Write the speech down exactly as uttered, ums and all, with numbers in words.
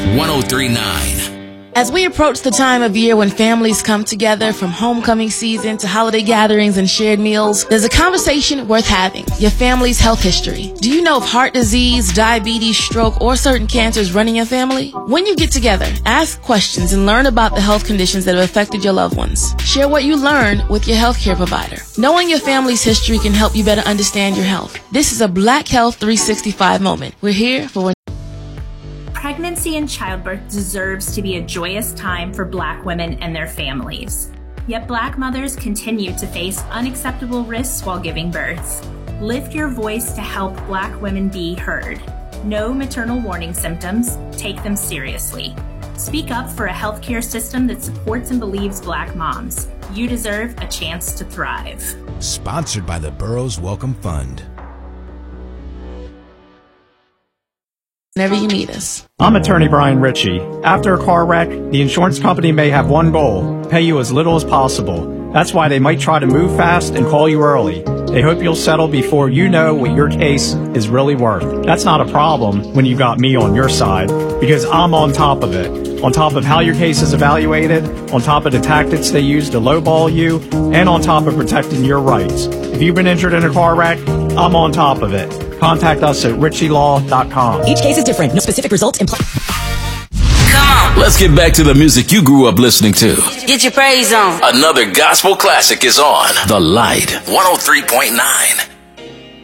one oh three point nine. As we approach the time of year when families come together from homecoming season to holiday gatherings and shared meals, there's a conversation worth having: your family's health history. Do you know if heart disease, diabetes, stroke, or certain cancers run in your family? When you get together, ask questions and learn about the health conditions that have affected your loved ones. Share what you learned with your healthcare provider. Knowing your family's history can help you better understand your health. This is a Black Health three sixty-five moment. We're here for Pregnancy and childbirth deserves to be a joyous time for Black women and their families. Yet Black mothers continue to face unacceptable risks while giving birth. Lift your voice to help Black women be heard. Know maternal warning symptoms. Take them seriously. Speak up for a healthcare system that supports and believes Black moms. You deserve a chance to thrive. Sponsored by the Burroughs Welcome Fund. whenever you need us. I'm attorney Brian Ritchie. After a car wreck, the insurance company may have one goal: pay you as little as possible. That's why they might try to move fast and call you early. They hope you'll settle before you know what your case is really worth. That's not a problem when you got me on your side, because I'm on top of it. On top of how your case is evaluated, on top of the tactics they use to lowball you, and on top of protecting your rights. If you've been injured in a car wreck, I'm on top of it. Contact us at ritchie law dot com. Each case is different. No specific results imply. Come on. Let's get back to the music you grew up listening to. Get your praise on. Another gospel classic is on The Light, one oh three point nine.